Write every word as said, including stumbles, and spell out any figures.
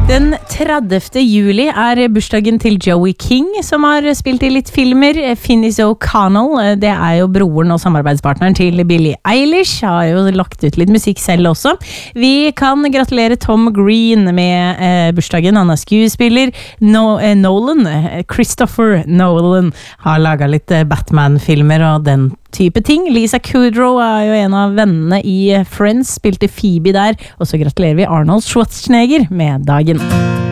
Den tredivte juli er bursdagen til Joey King, som har spilt i litt filmer. Finnis O'Connell, det er jo broren og samarbeidspartneren til Billie Eilish, har jo lagt ut litt musikk selv også. Vi kan gratulere Tom Green med eh, bursdagen, han er skuespiller. No, eh, Nolan, Christopher Nolan, har laget litt eh, Batman-filmer og den type ting. Lisa Kudrow er jo en av vennene i Friends, spilte Phoebe der, og så gratulerer vi Arnold Schwarzenegger med dagen.